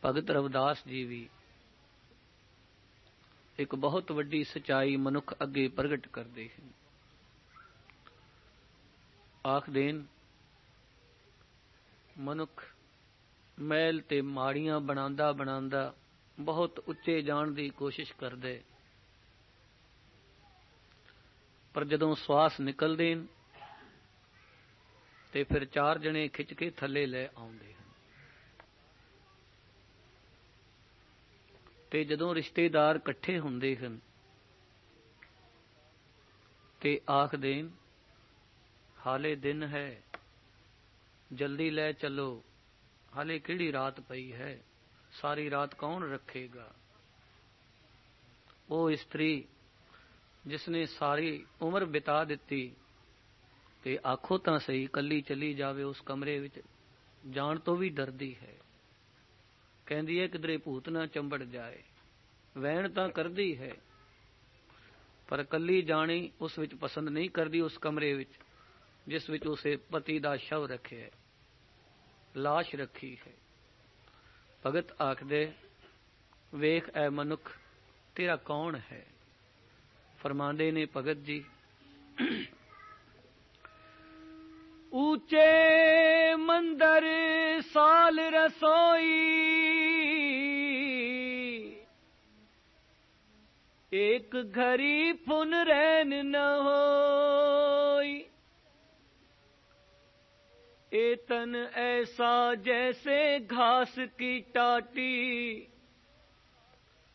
भगत रविदास जी भी एक बहुत वड्डी सच्चाई मनुख अगे प्रगट करते हैं। आख देन मनुख मैल ते माड़ियां बनांदा बनांदा बहुत उच्चे जाण दी कोशिश करदे, पर जदों श्वास निकलदे ते फिर चार जने खिच के थले लै आउंदे हैं। ते जदों रिश्तेदार इकट्ठे हुंदे हन ते आखदे हाले दिन है, जल्दी लै चलो, हाले किहड़ी रात पई है, सारी रात कौन रखेगा। वो स्त्री जिसने सारी उम्र बिता दिती ते आखो तां सही कली चली जावे उस कमरे विच, जाण तो भी डरदी है। कहंदी है किधरे भूत ना चंबड़ जाए। वैण तां करदी है पर कली जानी उस विच पसंद नहीं करदी, उस कमरे विच जिस विच उसे पति दा शव रखे है, लाश रखी है। भगत आखदे वेख ऐ मनुख तेरा कौन है। फरमांदे ने भगत जी ऊंचे मंदर साल रसोई, एक घड़ी फुन रैन न होई। ए तन ऐसा जैसे घास की टाटी,